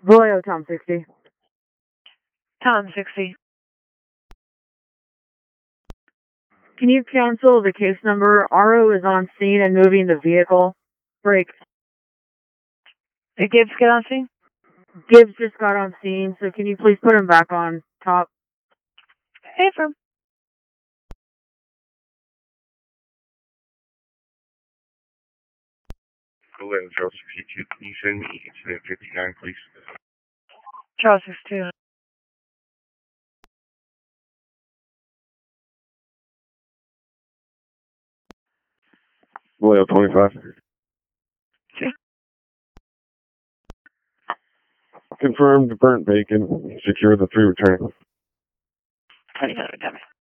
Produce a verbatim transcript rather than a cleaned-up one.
Vallejo, Tom sixty. Tom sixty. Can you cancel the case number? R O is on scene and moving the vehicle. Break. Did Gibbs get on scene? Gibbs just got on scene, so can you please put him back on top? Hey, from. Vallejo, Charles sixty-two. Can you send me incident fifty-nine, please? Charles sixty-two. Vallejo twenty-five. See? Confirmed burnt bacon. Secure the three return. twenty-five, damn it.